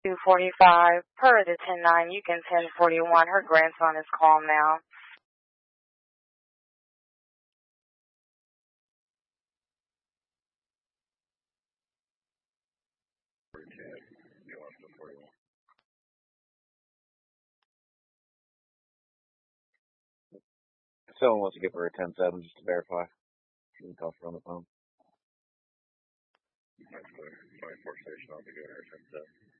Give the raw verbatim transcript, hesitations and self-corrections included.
two forty-five. Per the ten nine, you can ten forty-one. Her grandson is calm now. Someone wants to give her a ten seven just to verify. You can talk to her on the phone. That's the twenty-four station. I'll be giving her a ten seven.